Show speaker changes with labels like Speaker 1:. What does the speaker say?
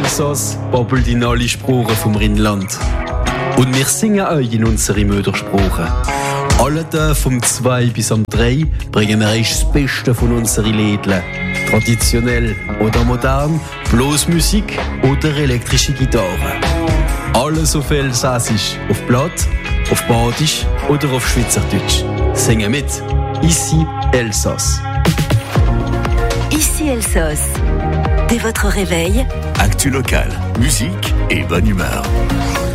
Speaker 1: Elsass babbelt in alle Sprachen vom Rheinland. Und wir singen euch in unsere Muttersprache. Alle Tage vom 2 bis am 3 bringen wir euch das Beste von unseren Liedern. Traditionell oder modern, Blasmusik oder elektrische Gitarre. Alles auf Elsassisch, auf Platt, auf Badisch oder auf Schweizerdeutsch. Singen mit. Ici Elsass.
Speaker 2: Ici Elsass. Dès votre réveil,
Speaker 3: actu local, musique et bonne humeur.